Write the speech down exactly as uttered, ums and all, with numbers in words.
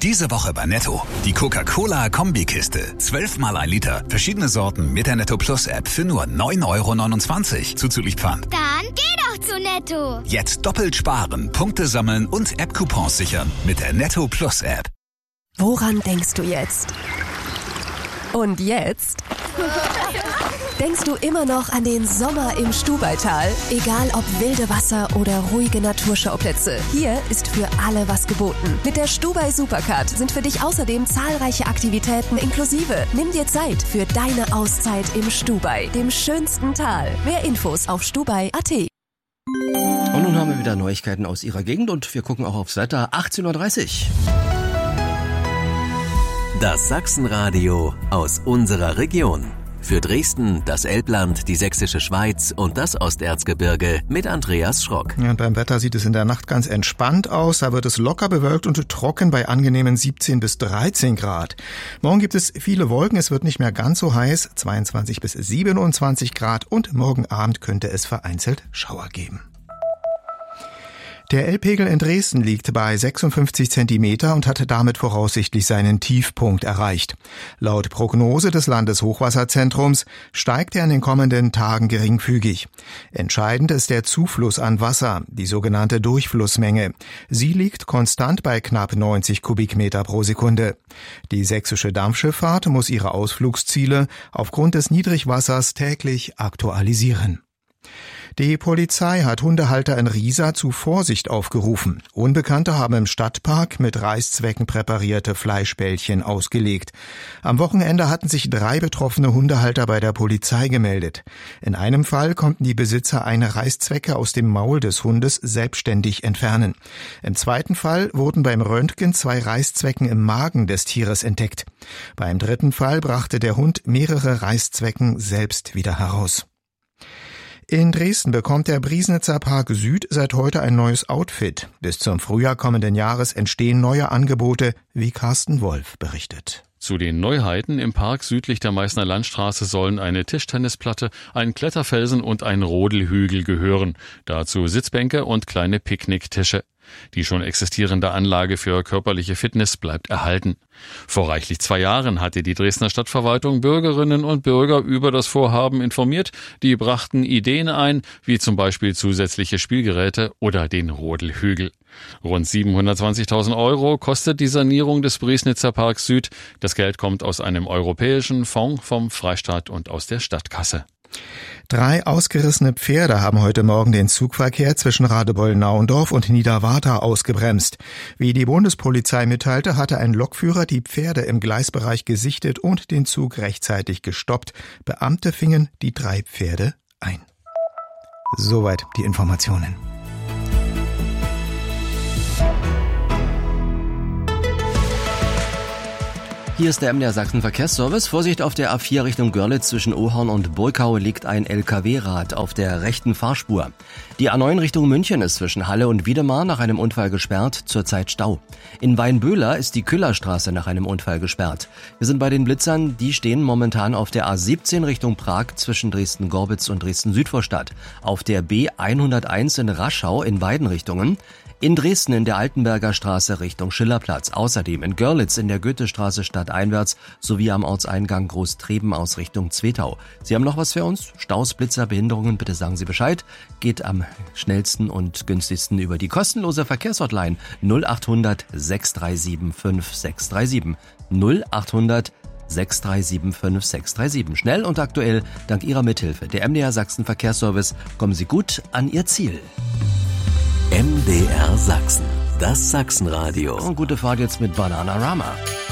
Diese Woche bei Netto. Die Coca-Cola-Kombikiste. zwölf mal ein Liter. Verschiedene Sorten mit der Netto Plus App für nur neun Euro neunundzwanzig. Zuzüglich Pfand. Dann geh doch zu Netto. Jetzt doppelt sparen, Punkte sammeln und App-Coupons sichern mit der Netto Plus App. Woran denkst du jetzt? Und jetzt? Denkst du immer noch an den Sommer im Stubaital? Egal ob wilde Wasser oder ruhige Naturschauplätze, hier ist für alle was geboten. Mit der Stubai Supercard sind für dich außerdem zahlreiche Aktivitäten inklusive. Nimm dir Zeit für deine Auszeit im Stubai, dem schönsten Tal. Mehr Infos auf stubai punkt at. Und nun haben wir wieder Neuigkeiten aus Ihrer Gegend und wir gucken auch aufs Wetter. achtzehn Uhr dreißig. Das Sachsenradio aus unserer Region. Für Dresden, das Elbland, die Sächsische Schweiz und das Osterzgebirge mit Andreas Schrock. Ja, und beim Wetter sieht es in der Nacht ganz entspannt aus. Da wird es locker bewölkt und trocken bei angenehmen siebzehn bis dreizehn Grad. Morgen gibt es viele Wolken, es wird nicht mehr ganz so heiß, zweiundzwanzig bis siebenundzwanzig Grad und morgen Abend könnte es vereinzelt Schauer geben. Der Elbpegel in Dresden liegt bei sechsundfünfzig Zentimeter und hat damit voraussichtlich seinen Tiefpunkt erreicht. Laut Prognose des Landeshochwasserzentrums steigt er in den kommenden Tagen geringfügig. Entscheidend ist der Zufluss an Wasser, die sogenannte Durchflussmenge. Sie liegt konstant bei knapp neunzig Kubikmeter pro Sekunde. Die sächsische Dampfschifffahrt muss ihre Ausflugsziele aufgrund des Niedrigwassers täglich aktualisieren. Die Polizei hat Hundehalter in Riesa zu Vorsicht aufgerufen. Unbekannte haben im Stadtpark mit Reißzwecken präparierte Fleischbällchen ausgelegt. Am Wochenende hatten sich drei betroffene Hundehalter bei der Polizei gemeldet. In einem Fall konnten die Besitzer eine Reißzwecke aus dem Maul des Hundes selbstständig entfernen. Im zweiten Fall wurden beim Röntgen zwei Reißzwecken im Magen des Tieres entdeckt. Beim dritten Fall brachte der Hund mehrere Reißzwecken selbst wieder heraus. In Dresden bekommt der Briesnitzer Park Süd seit heute ein neues Outfit. Bis zum Frühjahr kommenden Jahres entstehen neue Angebote, wie Carsten Wolf berichtet. Zu den Neuheiten im Park südlich der Meißner Landstraße sollen eine Tischtennisplatte, ein Kletterfelsen und ein Rodelhügel gehören. Dazu Sitzbänke und kleine Picknicktische. Die schon existierende Anlage für körperliche Fitness bleibt erhalten. Vor reichlich zwei Jahren hatte die Dresdner Stadtverwaltung Bürgerinnen und Bürger über das Vorhaben informiert. Die brachten Ideen ein, wie zum Beispiel zusätzliche Spielgeräte oder den Rodelhügel. Rund siebenhundertzwanzigtausend Euro kostet die Sanierung des Briesnitzer Parks Süd. Das Geld kommt aus einem europäischen Fonds vom Freistaat und aus der Stadtkasse. Drei ausgerissene Pferde haben heute Morgen den Zugverkehr zwischen Radebeul-Naundorf und Niederwartha ausgebremst. Wie die Bundespolizei mitteilte, hatte ein Lokführer die Pferde im Gleisbereich gesichtet und den Zug rechtzeitig gestoppt. Beamte fingen die drei Pferde ein. Soweit die Informationen. Hier ist der M D R Sachsen Verkehrsservice. Vorsicht auf der A vier Richtung Görlitz zwischen Ohorn und Burgau liegt ein L K W-Rad auf der rechten Fahrspur. Die A neun Richtung München ist zwischen Halle und Wiedemar nach einem Unfall gesperrt, zurzeit Stau. In Weinböhler ist die Küllerstraße nach einem Unfall gesperrt. Wir sind bei den Blitzern, die stehen momentan auf der A siebzehn Richtung Prag zwischen Dresden-Gorbitz und Dresden-Südvorstadt. Auf der B hunderteins in Raschau in beiden Richtungen. In Dresden in der Altenberger Straße Richtung Schillerplatz, außerdem in Görlitz in der Goethestraße stadteinwärts sowie am Ortseingang Großtreben aus Richtung Zwetau. Sie haben noch was für uns? Staus, Blitzer, Behinderungen? Bitte sagen Sie Bescheid. Geht am schnellsten und günstigsten über die kostenlose Verkehrshotline null achthundert sechs drei sieben fünf sechs drei sieben. null achthundert sechs drei sieben fünf sechs drei sieben. Schnell und aktuell, dank Ihrer Mithilfe. Der M D R Sachsen Verkehrsservice. Kommen Sie gut an Ihr Ziel. M D R Sachsen, das Sachsenradio. Und gute Fahrt jetzt mit Bananarama.